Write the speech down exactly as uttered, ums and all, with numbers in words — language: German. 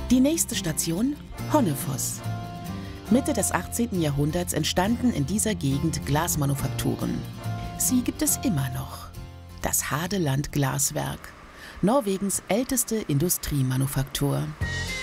Die nächste Station Honnefoss. Mitte des achtzehnten Jahrhunderts entstanden in dieser Gegend Glasmanufakturen. Sie gibt es immer noch. Das Hadeland Glaswerk, Norwegens älteste Industriemanufaktur.